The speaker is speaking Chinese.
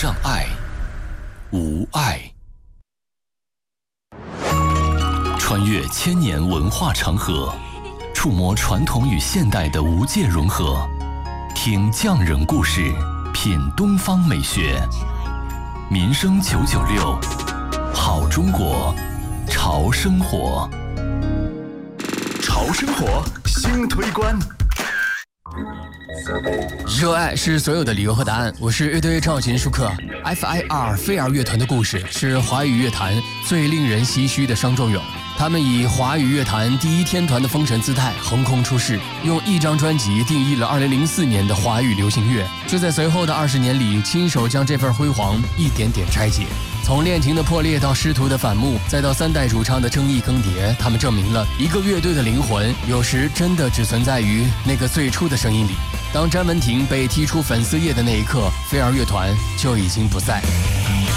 让爱无碍。穿越千年文化长河，触摸传统与现代的无界融合，听匠人故事，品东方美学。民生996，好中国，潮生活。 潮生活新推关。 热爱是所有的理由和答案。我是乐队赵琴舒克。FIR 飞儿乐团的故事是华语乐坛最令人唏嘘的伤仲永。他们以华语乐坛第一天团的封神姿态横空出世，用一张专辑定义了2004年的华语流行乐，却在随后的20年里亲手将这份辉煌一点点拆解。从恋情的破裂到师徒的反目，再到3代主唱的争议更迭，他们证明了一个乐队的灵魂有时真的只存在于那个最初的声音里。当詹雯婷被踢出粉丝页的那一刻，飞儿乐团就已经不在。